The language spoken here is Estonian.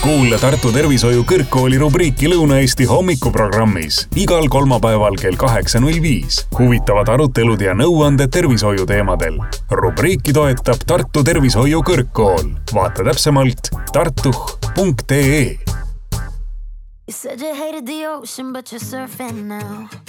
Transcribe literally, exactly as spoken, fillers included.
Kuule Tartu Tervishoiu Kõrgkooli rubriiki Lõuna-Eesti hommikuprogrammis igal kolmapäeval kell kaheksa null viis. Huvitavad arutelud ja nõuanded tervishoiu teemadel. Rubriiki toetab Tartu Tervishoiu Kõrgkool. Vaata täpsemalt tartuh punkt ee. You said you hated the ocean, but you're surfing now.